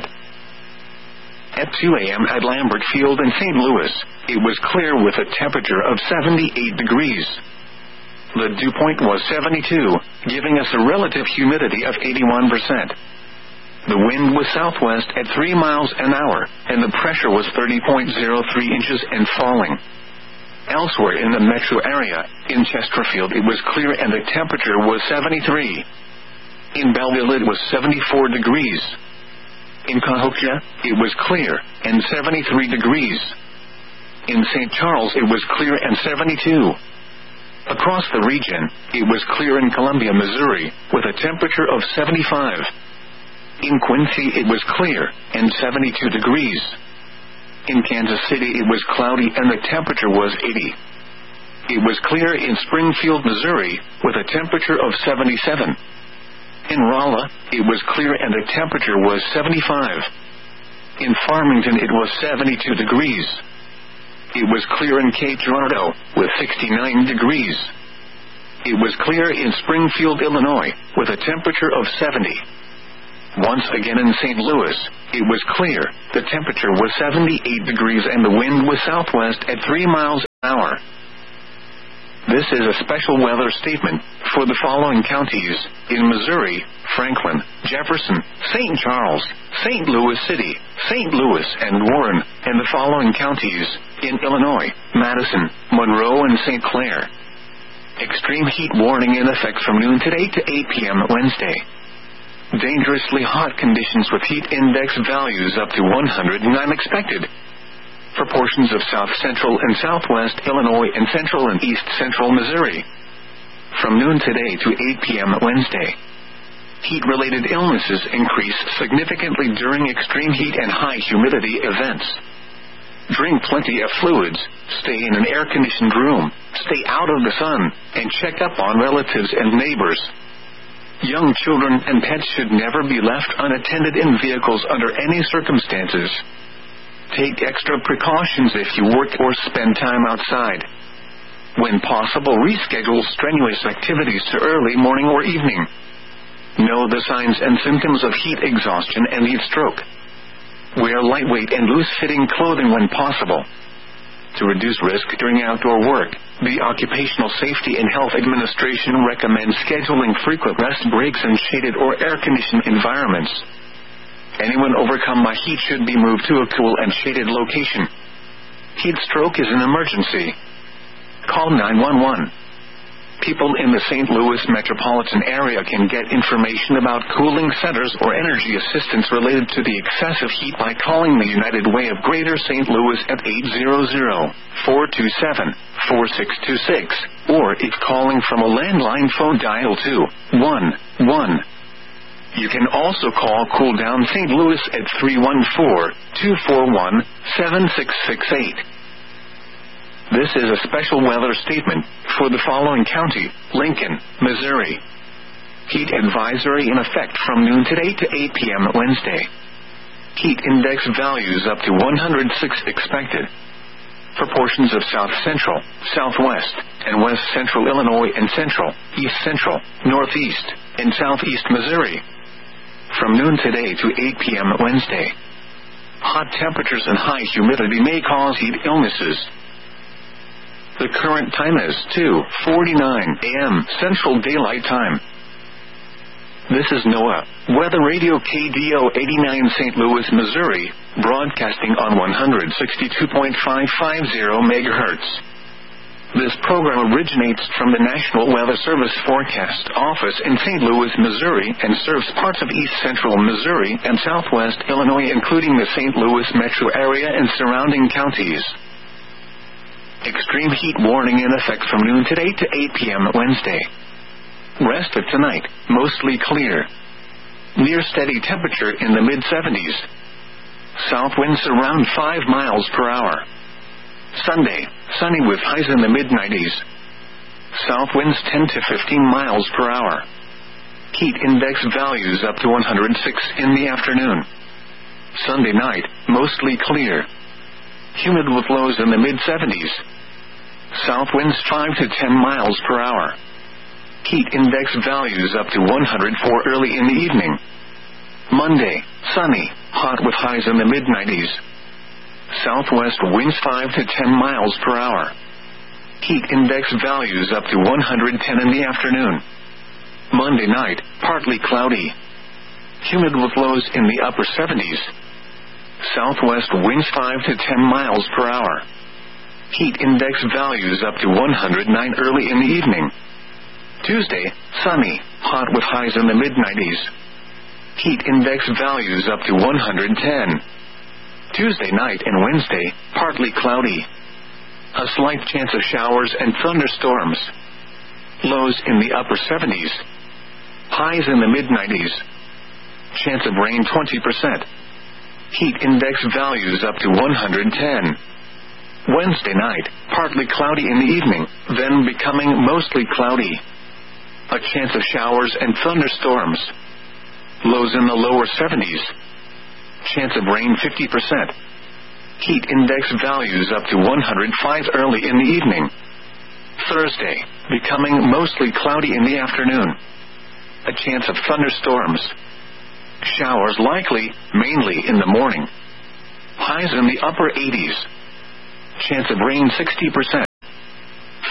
At two a.m. at Lambert Field in Saint Louis, it was clear with a temperature of seventy-eight degrees. The dew point was seventy-two, giving us a relative humidity of eighty-one percent. The wind was southwest at three miles an hour, and the pressure was thirty point zero three inches and falling. Elsewhere in the metro area, in Chesterfield it was clear and the temperature was seventy-three. In Belleville it was seventy-four degrees. In Cahokia, it was clear, and seventy-three degrees. In Saint Charles it was clear and seventy-two. Across the region, it was clear in Columbia, Missouri, with a temperature of seventy-five. In Quincy it was clear, and seventy-two degrees. In Kansas City it was cloudy and the temperature was eighty. It was clear in Springfield, Missouri, with a temperature of seventy-seven. In Rolla, it was clear and the temperature was seventy-five. In Farmington it was seventy-two degrees. It was clear in Cape Girardeau, with sixty-nine degrees. It was clear in Springfield, Illinois, with a temperature of seventy. Once again in Saint Louis, it was clear, the temperature was seventy-eight degrees and the wind was southwest at three miles hour. This is a special weather statement for the following counties in Missouri: Franklin, Jefferson, Saint Charles, Saint Louis City, Saint Louis, and Warren, and the following counties in Illinois: Madison, Monroe, and Saint Clair. Extreme heat warning in effect from noon today to eight p.m. Wednesday. Dangerously hot conditions with heat index values up to one hundred nine expected for portions of south central and southwest Illinois and central and east central Missouri. From noon today to eight p.m. Wednesday. Heat-related illnesses increase significantly during extreme heat and high humidity events. Drink plenty of fluids, stay in an air-conditioned room, stay out of the sun, and check up on relatives and neighbors. Young children and pets should never be left unattended in vehicles under any circumstances. Take extra precautions if you work or spend time outside. When possible, reschedule strenuous activities to early morning or evening. Know the signs and symptoms of heat exhaustion and heat stroke. Wear lightweight and loose-fitting clothing when possible. To reduce risk during outdoor work, the Occupational Safety and Health Administration recommends scheduling frequent rest breaks in shaded or air-conditioned environments. Anyone overcome by heat should be moved to a cool and shaded location. Heat stroke is an emergency. Call nine one one. People in the Saint Louis metropolitan area can get information about cooling centers or energy assistance related to the excessive heat by calling the United Way of Greater Saint Louis at eight hundred, four two seven, four six two six, or if calling from a landline phone, dial two one one. You can also call Cool Down Saint Louis at three one four, two four one, seven six six eight. This is a special weather statement for the following county: Lincoln, Missouri. Heat advisory in effect from noon today to eight p.m. Wednesday. Heat index values up to one hundred six expected for portions of south central, southwest, and west central Illinois and central, east central, northeast, and southeast Missouri. From noon today to eight p.m. Wednesday. Hot temperatures and high humidity may cause heat illnesses. The current time is two forty-nine a.m. Central Daylight Time. This is NOAA Weather Radio K D O eighty-nine Saint Louis, Missouri, broadcasting on one sixty-two point five five zero megahertz. This program originates from the National Weather Service Forecast Office in Saint Louis, Missouri, and serves parts of east central Missouri and southwest Illinois, including the Saint Louis metro area and surrounding counties. Extreme heat warning in effect from noon today to eight p.m. Wednesday. Rest of tonight, mostly clear. Near steady temperature in the mid seventies. South winds around five miles per hour. Sunday, sunny with highs in the mid nineties. South winds ten to fifteen miles per hour. Heat index values up to one hundred six in the afternoon. Sunday night, mostly clear. Humid with lows in the mid seventies. South winds five to ten miles per hour. Heat index values up to one hundred four early in the evening. Monday, sunny, hot with highs in the mid nineties. Southwest winds five to ten miles per hour. Heat index values up to one hundred ten in the afternoon. Monday night, partly cloudy. Humid with lows in the upper seventies. Southwest winds five to ten miles per hour. Heat index values up to one hundred nine early in the evening. Tuesday, sunny, hot with highs in the mid nineties. Heat index values up to one hundred ten. Tuesday night and Wednesday, partly cloudy. A slight chance of showers and thunderstorms. Lows in the upper seventies. Highs in the mid nineties. Chance of rain twenty percent. Heat index values up to one hundred ten. Wednesday night, partly cloudy in the evening, then becoming mostly cloudy. A chance of showers and thunderstorms. Lows in the lower seventies. Chance of rain fifty percent. Heat index values up to one hundred five early in the evening. Thursday, becoming mostly cloudy in the afternoon. A chance of thunderstorms. Showers likely, mainly in the morning. Highs in the upper eighties. Chance of rain sixty percent.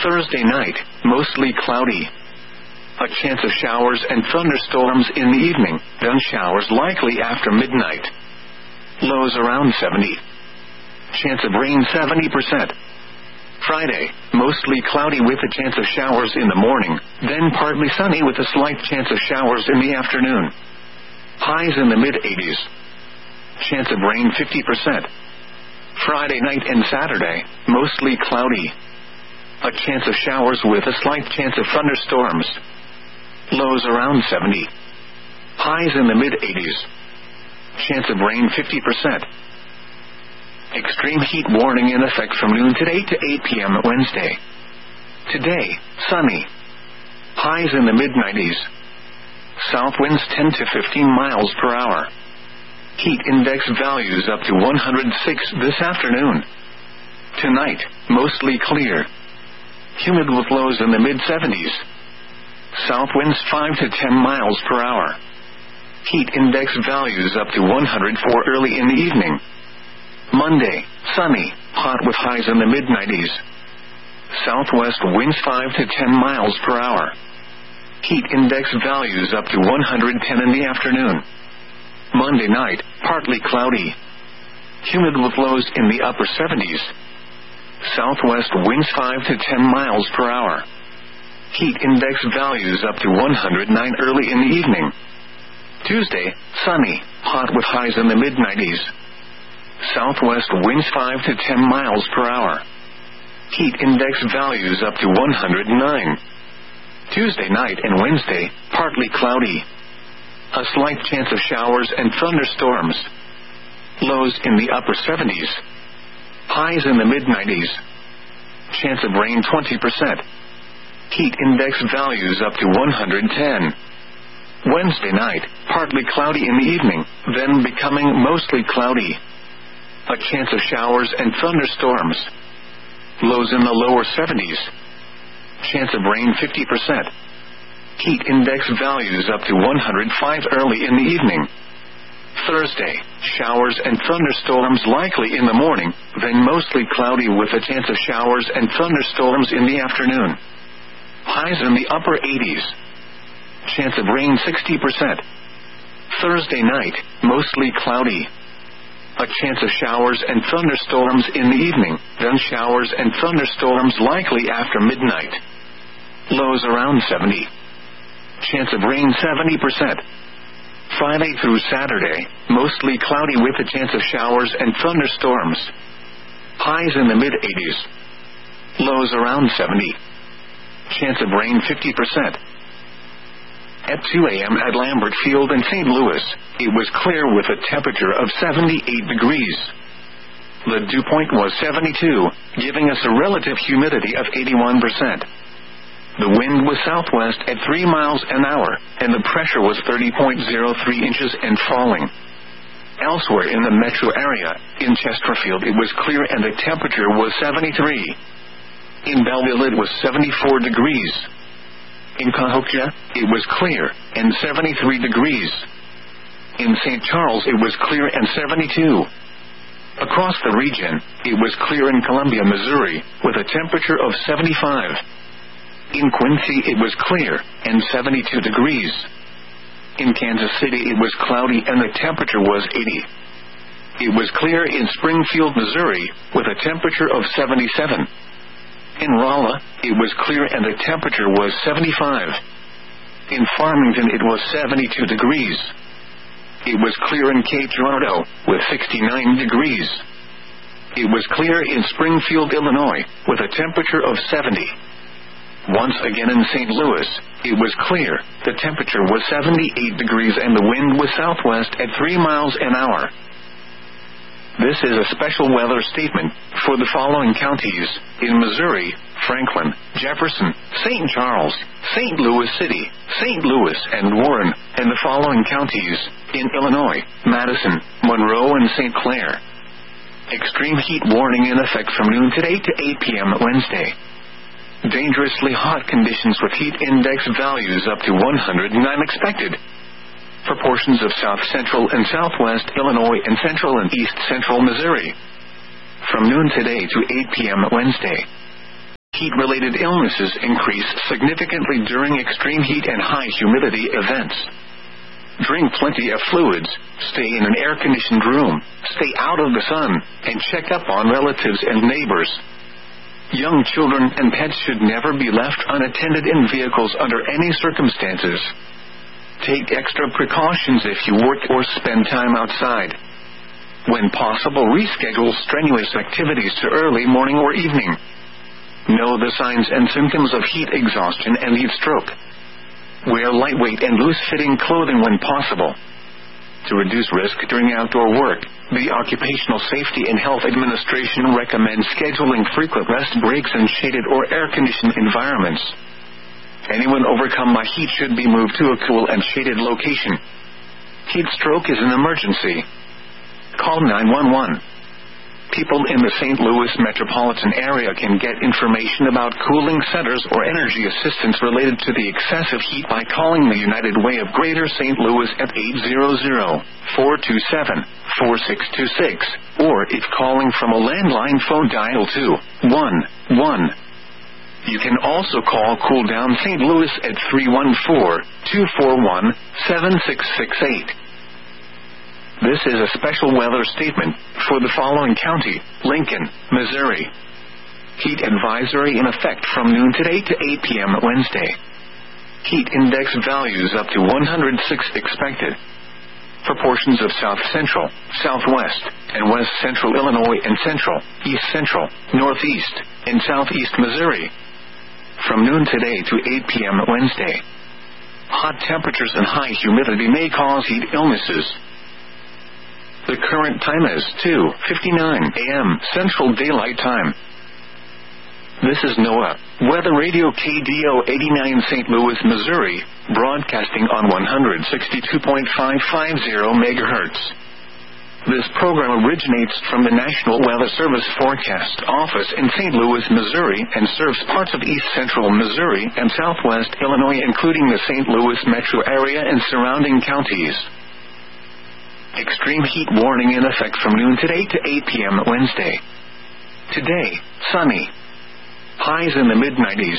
Thursday night, mostly cloudy. A chance of showers and thunderstorms in the evening, then showers likely after midnight. Lows around seventy. Chance of rain seventy percent. Friday, mostly cloudy with a chance of showers in the morning, then partly sunny with a slight chance of showers in the afternoon. Highs in the mid-eighties. Chance of rain fifty percent. Friday night and Saturday, mostly cloudy. A chance of showers with a slight chance of thunderstorms. Lows around seventy. Highs in the mid-eighties. Chance of rain fifty percent. Extreme heat warning in effect from noon today to eight p.m. Wednesday. Today, sunny. Highs in the mid-nineties. South winds ten to fifteen miles per hour. Heat index values up to one hundred six this afternoon. Tonight, mostly clear. Humid with lows in the mid-seventies. South winds five to ten miles per hour. Heat index values up to one hundred four early in the evening. Monday, sunny, hot with highs in the mid-nineties. Southwest winds five to ten miles per hour. Heat index values up to one hundred ten in the afternoon. Monday night, partly cloudy. Humid with lows in the upper seventies. Southwest winds five to ten miles per hour. Heat index values up to one hundred nine early in the evening. Tuesday, sunny, hot with highs in the mid-nineties. Southwest winds five to ten miles per hour. Heat index values up to one hundred nine. Tuesday night and Wednesday, partly cloudy. A slight chance of showers and thunderstorms. Lows in the upper seventies. Highs in the mid-nineties. Chance of rain twenty percent. Heat index values up to one hundred ten. Wednesday night, partly cloudy in the evening, then becoming mostly cloudy. A chance of showers and thunderstorms. Lows in the lower seventies. Chance of rain fifty percent. Heat index values up to one hundred five early in the evening. Thursday, showers and thunderstorms likely in the morning, then mostly cloudy with a chance of showers and thunderstorms in the afternoon. Highs in the upper eighties. Chance of rain sixty percent. Thursday night, mostly cloudy. A chance of showers and thunderstorms in the evening, then showers and thunderstorms likely after midnight. Lows around seventy. Chance of rain seventy percent. Friday through Saturday, mostly cloudy with a chance of showers and thunderstorms. Highs in the mid-eighties. Lows around seventy. Chance of rain fifty percent. At two a.m. at Lambert Field in Saint Louis, it was clear with a temperature of seventy-eight degrees. The dew point was seventy-two, giving us a relative humidity of eighty-one percent. The wind was southwest at three miles an hour, and the pressure was thirty point zero three inches and falling. Elsewhere in the metro area, in Chesterfield it was clear and the temperature was seventy-three. In Belleville it was seventy-four degrees. In Cahokia, it was clear, and seventy-three degrees. In Saint Charles it was clear and seventy-two. Across the region, it was clear in Columbia, Missouri, with a temperature of seventy-five. In Quincy it was clear, and seventy-two degrees. In Kansas City it was cloudy and the temperature was eighty. It was clear in Springfield, Missouri, with a temperature of seventy-seven. In Rolla, it was clear and the temperature was seventy-five. In Farmington it was seventy-two degrees. It was clear in Cape Girardeau, with sixty-nine degrees. It was clear in Springfield, Illinois, with a temperature of seventy. Once again in Saint Louis, it was clear, the temperature was seventy-eight degrees and the wind was southwest at three miles an hour. This is a special weather statement for the following counties in Missouri: Franklin, Jefferson, Saint Charles, Saint Louis City, Saint Louis, and Warren, and the following counties in Illinois: Madison, Monroe, and Saint Clair. Extreme heat warning in effect from noon today to eight p.m. Wednesday. Dangerously hot conditions with heat index values up to one hundred nine expected for portions of south central and southwest Illinois and central and east central Missouri. From noon today to eight p.m. Wednesday. Heat-related illnesses increase significantly during extreme heat and high humidity events. Drink plenty of fluids, stay in an air-conditioned room, stay out of the sun, and check up on relatives and neighbors. Young children and pets should never be left unattended in vehicles under any circumstances. Take extra precautions if you work or spend time outside. When possible, reschedule strenuous activities to early morning or evening. Know the signs and symptoms of heat exhaustion and heat stroke. Wear lightweight and loose-fitting clothing when possible. To reduce risk during outdoor work, the Occupational Safety and Health Administration recommends scheduling frequent rest breaks in shaded or air-conditioned environments. Anyone overcome by heat should be moved to a cool and shaded location. Heat stroke is an emergency. Call nine one one. People in the Saint Louis metropolitan area can get information about cooling centers or energy assistance related to the excessive heat by calling the United Way of Greater Saint Louis at eight hundred, four two seven, four six two six, or if calling from a landline phone, dial two one one. You can also call Cool Down Saint Louis at three one four, two four one, seven six six eight. This is a special weather statement for the following county: Lincoln, Missouri. Heat advisory in effect from noon today to eight p.m. Wednesday. Heat index values up to one hundred six expected. For portions of South Central, Southwest, and West Central Illinois and Central, East Central, Northeast, and Southeast Missouri. From noon today to eight p.m. Wednesday. Hot temperatures and high humidity may cause heat illnesses. The current time is two fifty-nine a.m. Central Daylight Time. This is NOAA Weather Radio K D O eighty-nine Saint Louis, Missouri, broadcasting on one sixty-two point five five zero megahertz. This program originates from the National Weather Service Forecast Office in Saint Louis, Missouri, and serves parts of East Central Missouri and Southwest Illinois, including the Saint Louis metro area and surrounding counties. Extreme heat warning in effect from noon today to eight p.m. Wednesday. Today, sunny. Highs in the mid nineties.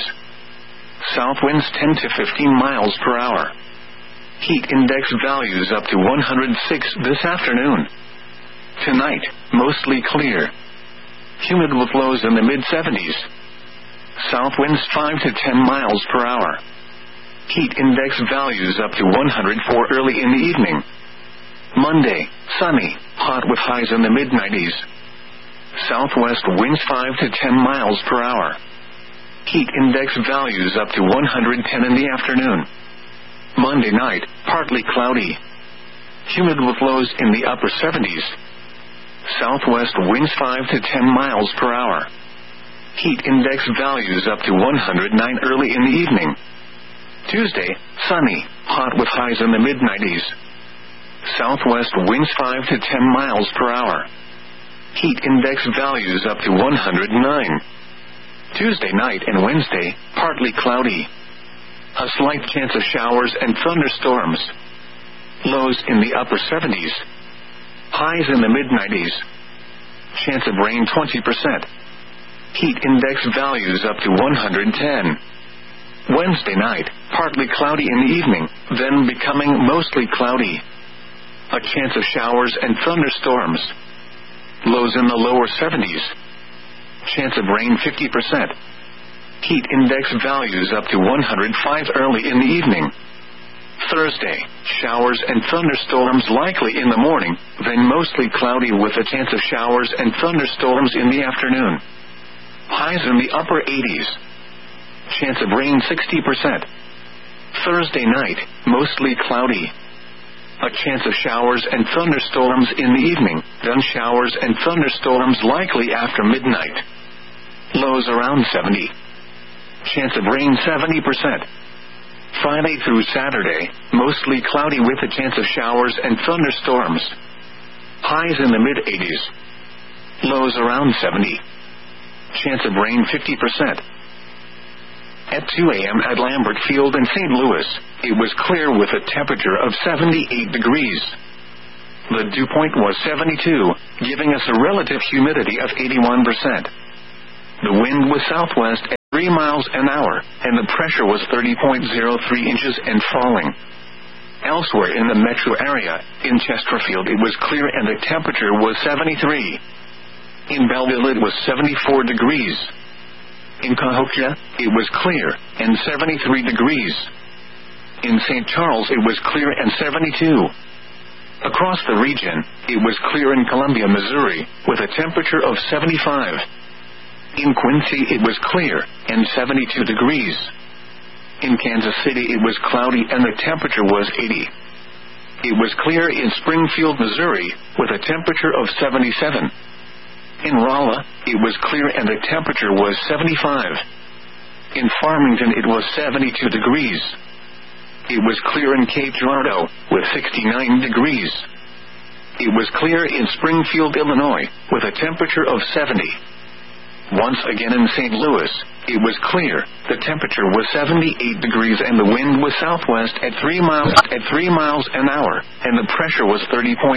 South winds ten to fifteen miles per hour. Heat index values up to one hundred six this afternoon. Tonight, mostly clear. Humid with lows in the mid seventies. South winds five to ten miles per hour. Heat index values up to one hundred four early in the evening. Monday, sunny, hot with highs in the mid nineties. Southwest winds five to ten miles per hour. Heat index values up to one hundred ten in the afternoon. Monday night, partly cloudy. Humid with lows in the upper seventies. Southwest winds five to ten miles per hour. Heat index values up to one hundred nine early in the evening. Tuesday, sunny, hot with highs in the mid nineties. Southwest winds five to ten miles per hour. Heat index values up to one hundred nine. Tuesday night and Wednesday, partly cloudy. A slight chance of showers and thunderstorms. Lows in the upper seventies. Highs in the mid nineties. Chance of rain twenty percent. Heat index values up to one hundred ten. Wednesday night, partly cloudy in the evening, then becoming mostly cloudy. A chance of showers and thunderstorms. Lows in the lower seventies. Chance of rain fifty percent. Heat index values up to one hundred five early in the evening. Thursday, showers and thunderstorms likely in the morning, then mostly cloudy with a chance of showers and thunderstorms in the afternoon. Highs in the upper eighties. Chance of rain sixty percent. Thursday night, mostly cloudy. A chance of showers and thunderstorms in the evening, then showers and thunderstorms likely after midnight. Lows around seventy. Chance of rain seventy percent. Friday through Saturday, mostly cloudy with a chance of showers and thunderstorms. Highs in the mid eighties. Lows around seventy. Chance of rain fifty percent. At two a.m. at Lambert Field in Saint Louis, it was clear with a temperature of seventy-eight degrees. The dew point was seventy-two, giving us a relative humidity of eighty-one percent. The wind was southwest three miles an hour, and the pressure was thirty point zero three inches and falling. Elsewhere in the metro area, in Chesterfield it was clear and the temperature was seventy-three. In Belleville it was seventy-four degrees. In Cahokia, it was clear, and seventy-three degrees. In Saint Charles it was clear and seventy-two. Across the region, it was clear in Columbia, Missouri, with a temperature of seventy-five. In Quincy it was clear, and seventy-two degrees. In Kansas City it was cloudy and the temperature was eighty. It was clear in Springfield, Missouri, with a temperature of seventy-seven. In Rolla, it was clear and the temperature was seventy-five. In Farmington it was seventy-two degrees. It was clear in Cape Girardeau, with sixty-nine degrees. It was clear in Springfield, Illinois, with a temperature of seventy. Once again in Saint Louis, it was clear, the temperature was seventy-eight degrees and the wind was southwest at three miles at three miles an hour, and the pressure was thirty point